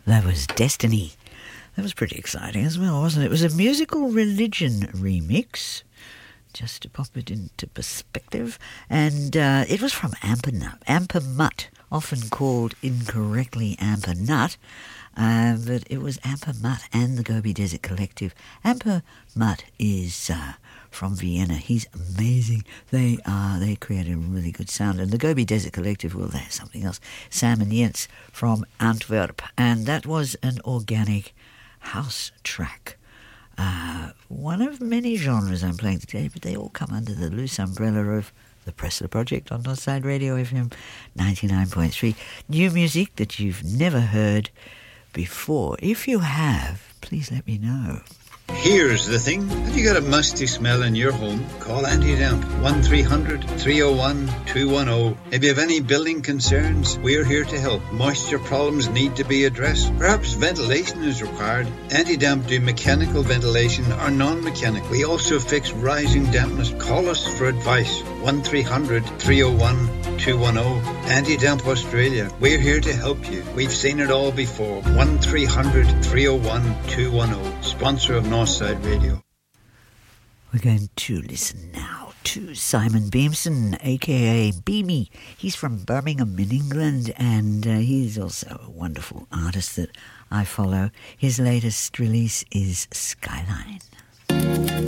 That was Destiny. That was pretty exciting as well, wasn't it? It was a Musical Religion remix, just to pop it into perspective. And it was from Amper Mutt, often called incorrectly Amper Nut, but it was Amper Mutt and the Gobi Desert Collective. Amper Mutt is from Vienna. He's amazing. They create a really good sound. And the Gobi Desert Collective, well, they're something else. Sam and Jens from Antwerp. And that was an organic house track. One of many genres I'm playing today, but they all come under the loose umbrella of the Pressler Project on Northside Radio FM 99.3. New music that you've never heard before. If you have, please let me know. Here's the thing. Have you got a musty smell in your home? Call Anti-Damp 1300-301-210. If you have any building concerns, we're here to help. Moisture problems need to be addressed. Perhaps ventilation is required. Anti-Damp do mechanical ventilation or non-mechanical. We also fix rising dampness. Call us for advice. 1300-301-210. Anti-Damp Australia. We're here to help you. We've seen it all before. 1300-301-210. Sponsor of Northside Radio. We're going to listen now to Simon Beamson, a.k.a. Beamy. He's from Birmingham in England, and he's also a wonderful artist that I follow. His latest release is Skyline.